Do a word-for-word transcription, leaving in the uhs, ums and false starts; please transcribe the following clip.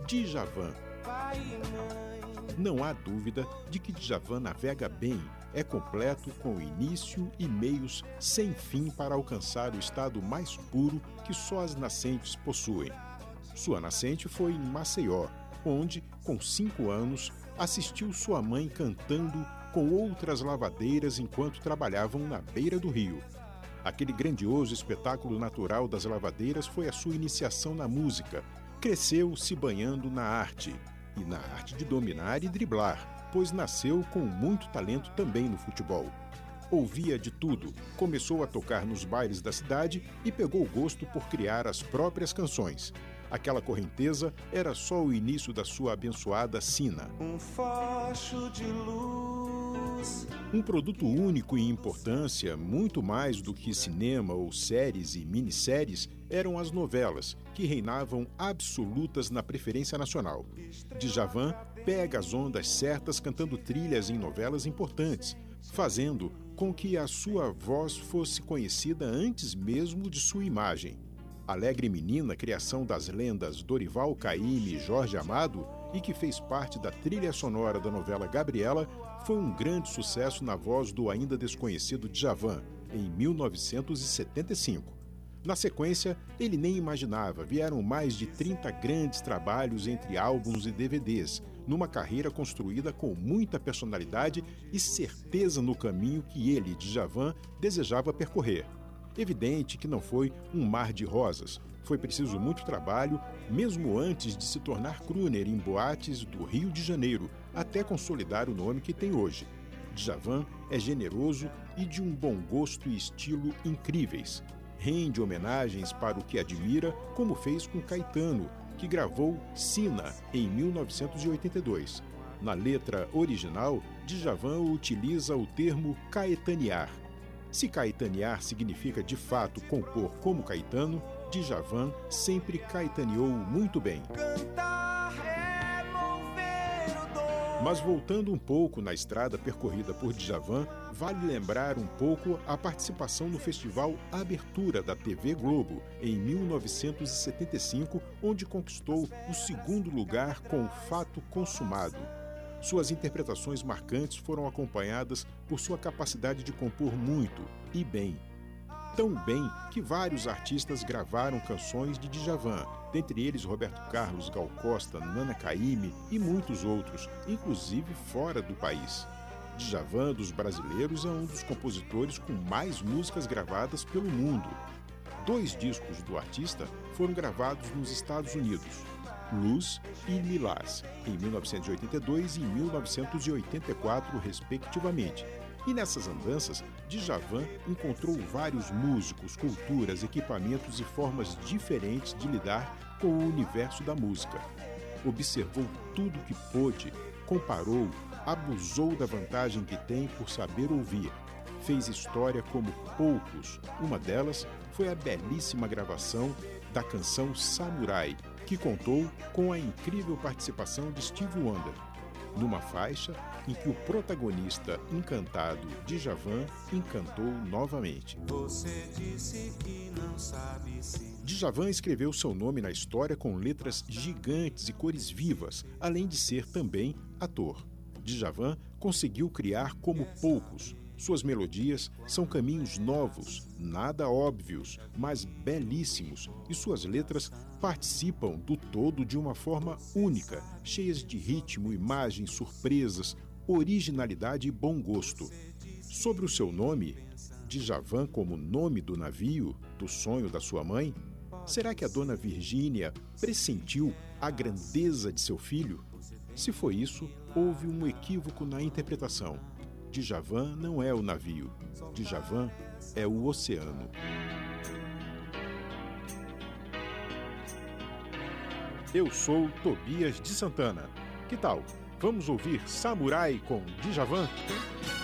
Djavan. Não há dúvida de que Djavan navega bem, é completo com início e meios sem fim para alcançar o estado mais puro que só as nascentes possuem. Sua nascente foi em Maceió, onde, com cinco anos, assistiu sua mãe cantando com outras lavadeiras enquanto trabalhavam na beira do rio. Aquele grandioso espetáculo natural das lavadeiras foi a sua iniciação na música. Cresceu se banhando na arte, e na arte de dominar e driblar, pois nasceu com muito talento também no futebol. Ouvia de tudo, começou a tocar nos bailes da cidade e pegou gosto por criar as próprias canções. Aquela correnteza era só o início da sua abençoada sina. Um facho de luz. Um produto único em importância, muito mais do que cinema ou séries e minisséries, eram as novelas, que reinavam absolutas na preferência nacional. Djavan pega as ondas certas cantando trilhas em novelas importantes, fazendo com que a sua voz fosse conhecida antes mesmo de sua imagem. Alegre Menina, criação das lendas Dorival Caymmi e Jorge Amado, e que fez parte da trilha sonora da novela Gabriela, foi um grande sucesso na voz do ainda desconhecido Djavan, em mil novecentos e setenta e cinco. Na sequência, ele nem imaginava, vieram mais de trinta grandes trabalhos entre álbuns e D V Ds, numa carreira construída com muita personalidade e certeza no caminho que ele, Djavan, desejava percorrer. Evidente que não foi um mar de rosas. Foi preciso muito trabalho, mesmo antes de se tornar crooner em boates do Rio de Janeiro, até consolidar o nome que tem hoje. Djavan é generoso e de um bom gosto e estilo incríveis. Rende homenagens para o que admira, como fez com Caetano, que gravou Sina em mil novecentos e oitenta e dois. Na letra original, Djavan utiliza o termo caetanear. Se caetanear significa de fato compor como Caetano, Djavan sempre caetaneou muito bem. Mas voltando um pouco na estrada percorrida por Djavan, vale lembrar um pouco a participação no festival Abertura da T V Globo, em mil novecentos e setenta e cinco, onde conquistou o segundo lugar com Fato Consumado. Suas interpretações marcantes foram acompanhadas por sua capacidade de compor muito e bem. Tão bem que vários artistas gravaram canções de Djavan, dentre eles Roberto Carlos, Gal Costa, Nana Caymmi e muitos outros, inclusive fora do país. Djavan, dos brasileiros, é um dos compositores com mais músicas gravadas pelo mundo. Dois discos do artista foram gravados nos Estados Unidos, Luz e Lilás, em mil novecentos e oitenta e dois e em mil novecentos e oitenta e quatro, respectivamente. E nessas andanças, Djavan encontrou vários músicos, culturas, equipamentos e formas diferentes de lidar com o universo da música. Observou tudo que pôde, comparou, abusou da vantagem que tem por saber ouvir. Fez história como poucos. Uma delas foi a belíssima gravação da canção Samurai, que contou com a incrível participação de Stevie Wonder, numa faixa em que o protagonista encantado Djavan encantou novamente. Você disse que não sabe se... Djavan escreveu seu nome na história com letras gigantes e cores vivas, além de ser também ator. Djavan conseguiu criar como poucos. Suas melodias são caminhos novos, nada óbvios, mas belíssimos, e suas letras participam do todo de uma forma única, cheias de ritmo, imagens, surpresas, originalidade e bom gosto. Sobre o seu nome, Djavan como nome do navio, do sonho da sua mãe, será que a dona Virgínia pressentiu a grandeza de seu filho? Se foi isso, houve um equívoco na interpretação. Djavan não é o navio, Djavan é o oceano. Eu sou Tobias de Santana. Que tal? Vamos ouvir Samurai com Djavan?